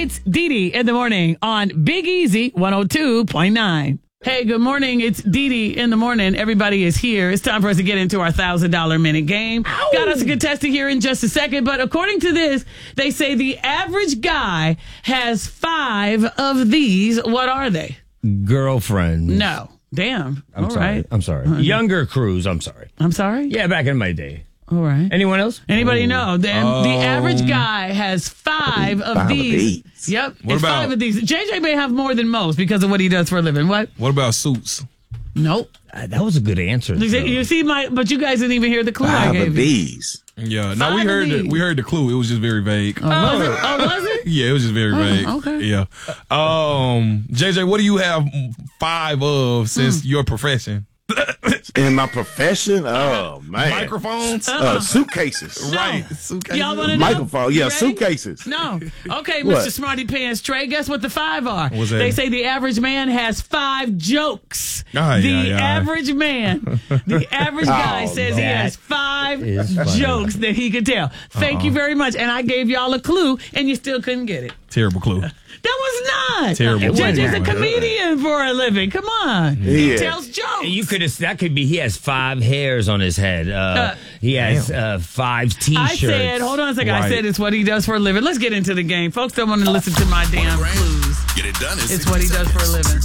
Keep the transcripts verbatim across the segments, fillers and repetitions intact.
It's Dee Dee in the morning on Big Easy one oh two point nine. Hey, good morning. It's Dee Dee in the morning. Everybody is here. It's time for us to get into our one thousand dollars minute game. Ow. Got us a contestant here in just a second. But according to this, they say the average guy has five of these. What are they? Girlfriends. No. Damn. I'm All sorry. right. I'm sorry. Uh, Younger crews. I'm sorry. I'm sorry? Yeah, back in my day. All right. Anyone else? Anybody oh. know? The, oh. the average guy has five of five these. Of these. Yep. What it's about, five of these. J J may have more than most because of what he does for a living. What? What about suits? Nope. Uh, that was a good answer. You see, you see my, but you guys didn't even hear the clue Five I gave of you. these. Yeah. No, we heard the, we heard the clue. It was just very vague. Oh, was it? Oh, was it? Yeah, it was just very oh, vague. Okay. Yeah. Um, J J, what do you have five of since mm. your profession? In my profession? Oh, man. Microphones? Uh, suitcases. No. Right. Suitcases. Y'all want to know? Microphone. Yeah, Ready? suitcases. No. Okay, What? Mister Smarty Pants Trey, guess what the five are? What's that? They say the average man has five jokes. Aye, the aye, aye. average man, the average guy Oh, says he that has five is funny. jokes that he could tell. Thank Uh-uh. you very much. And I gave y'all a clue, and you still couldn't get it. Terrible clue. That was not. Terrible. J J's a Terrible. comedian for a living. Come on. He Yeah. tells jokes. You could have. That could be. He has five hairs on his head. Uh, Uh, he has uh, five T-shirts. I said, hold on a second. I Right. said it's what he does for a living. Let's get into the game. Folks don't want to listen to my damn clues. Get it done in It's what he does for a living.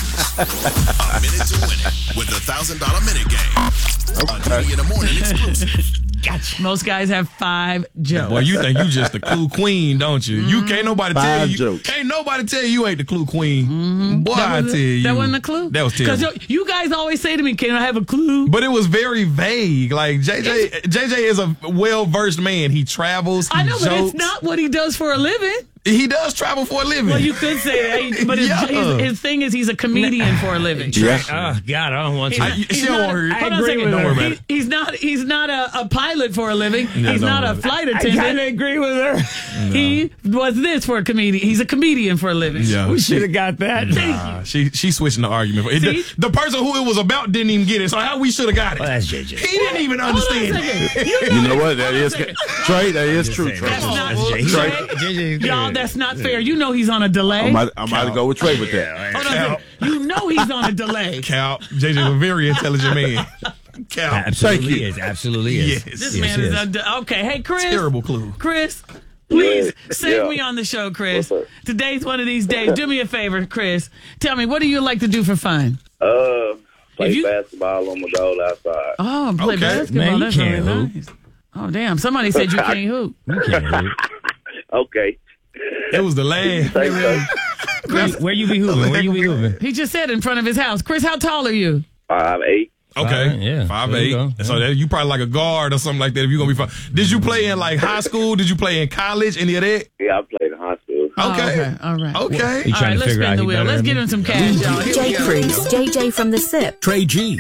A minute to win it with the one thousand dollars minute game. A Dee Dee in the morning exclusive. Gotcha. Most guys have five jokes. Boy, you think you just the clue queen, don't you? You can't nobody tell Five you. jokes. Can't nobody tell you you ain't the clue queen. Boy, I That tell wasn't- you. That wasn't a clue? That was terrible. Because you guys always say to me, can I have a clue? But it was very vague. Like J J, J J is a well versed man. He travels. He I know, but jokes. it's not what he does for a living. He does travel for a living. Well, you could say that, but his, Yeah. his, his thing is he's a comedian for a living. Yeah. Oh God, I don't want He's to. not- I- he's she don't not want a- her- hold I on a agree second. with her. Don't worry about He- it. He's not. He's not a, a pilot for a living. Yeah, he's don't not worry a about it. flight I attendant. kind of agree with her. He was this for a comedian. He's a comedian for a living. Yeah. We should have got that. Nah, she she switching the argument. It- the, See? the person who it was about didn't even get it. So how we should have got it? Well, that's J J. He didn't even Hold on a understand. second. it. You You know what? That Hold on a is second. Trey. That is true, Trey. That's not That's J J. Trey. J J. Y'all, that's not fair. You know he's on a delay. I'm about, I'm about to go with Trey with that. Hold on a second. You know he's on a delay. Cal, J J was a very intelligent man. Cal, Absolutely Thank you. is. Absolutely is. Yes. This Yes, man is yes. a okay. Hey, Chris. terrible clue. Chris, please save Yeah. me on the show, Chris. What's up? Today's one of these days. Do me a favor, Chris. Tell me, what do you like to do for fun? Uh, play If you- basketball on my goal outside. Oh, play Okay. basketball. Man, you That's can't really hoop. nice. Oh, damn. Somebody said you can't hoop. You can't hoop. Okay. That was the last. Say so. Where, where you be hooping? Where you be hooping? He just said in front of his house. Chris, how tall are you? Five eight. Okay, Five, yeah. five There eight. you go. So that you probably like a guard or something like that. If you're gonna be fine. Did you play in like high school? Did you play in college? Any of that? Yeah, I played in high school. Oh, Okay. okay. All right. Okay. You All trying right, to let's figure spin out the who wheel. better Let's than get me? him some cash, y'all. Here we J go. Cruz, J J from the S I P. Trey G.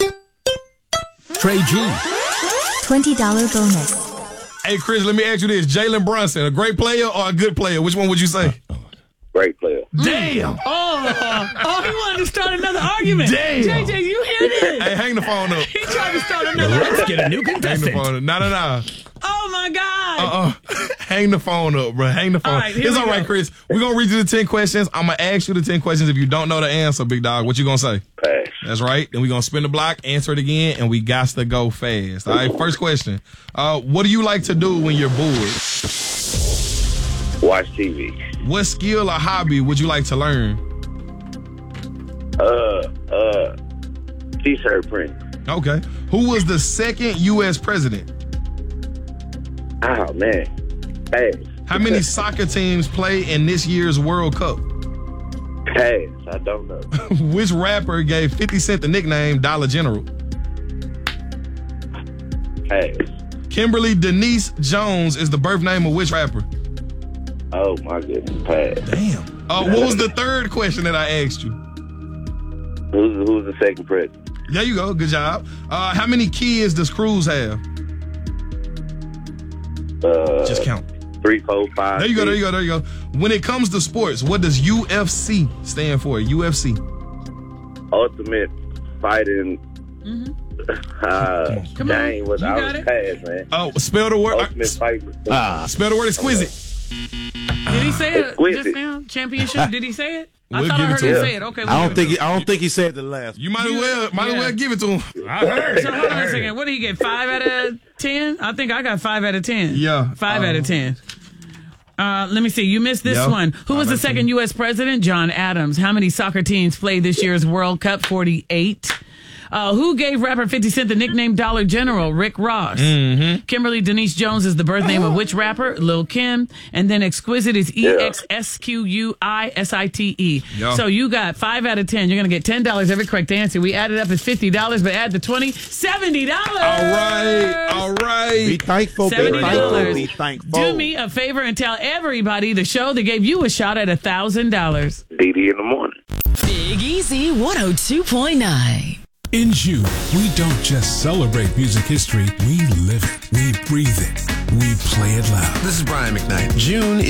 Trey G. twenty dollars bonus. Hey Chris, let me ask you this: Jalen Brunson, a great player or a good player? Which one would you say? Great player. Damn. Oh, oh, he wanted to start another argument. Damn. J J, you hear this? Hey, hang the phone up. He tried to start another Let's argument. get a new Hang the contestant. phone up. No, no, no. Oh, my God. Uh-uh. Hang the phone up, bro. Hang the phone. All right, here it's we all right, go. Chris. We're gonna read you the ten questions. I'm gonna ask you the ten questions. If you don't know the answer, big dog, what you gonna say? Pass. That's right. Then we're gonna spin the block, answer it again, and we got to go fast. All right, first question. Uh, what do you like to do when you're bored? Watch T V. What skill or hobby would you like to learn? Uh, uh, T-shirt print. Okay. Who was the second U S president? Oh man. Pass. How many soccer teams play in this year's World Cup? Pass. I don't know. Which rapper gave fifty Cent the nickname Dollar General? Pass. Kimberly Denise Jones is the birth name of which rapper? Oh my goodness. Pass. Damn. Uh, what was the third question that I asked you? Who's who's the second president? There you go. Good job. Uh, how many kids does Cruz have? Uh, Just count. Three, four, five. There you go. There six. you go. There you go. When it comes to sports, what does U F C stand for? U F C. Ultimate fighting. Uh, Come on. dang, was You I got was it. pass, man. Oh, spell the word. Ultimate fighting. Uh, spell the word exquisite. Did he say it Exquisite. just now? Championship? Did he say it? I We'll thought give I it heard to him him. say it. Okay, we'll I don't give it think to he, I don't think he said the last. You might as well, might as Yeah. well give it to him. I heard. So hold on a second. What did he get? Five out of ten? I think I got five out of ten. Yeah. Five out of Uh, ten. Uh, let me see. You missed this Yeah. one. Who was Five the out of second ten. U S president? John Adams. How many soccer teams played this year's World Cup? forty-eight. Uh, who gave rapper fifty Cent the nickname Dollar General? Rick Ross. Mm-hmm. Kimberly Denise Jones is the birth name of which rapper? Lil Kim. And then Exquisite is E X S Q U I S I T E. Yeah. So you got five out of ten. You're going to get ten dollars every correct answer. We added up as fifty dollars, but add the twenty, seventy dollars. All right, all Be right. thankful, be seventy thankful, dollars. be thankful. Do me a favor and tell everybody the show that gave you a shot at one thousand dollars. D D in the morning. Big Easy one oh two point nine. In June, we don't just celebrate music history, we live it, we breathe it, we play it loud. This is Brian McKnight. June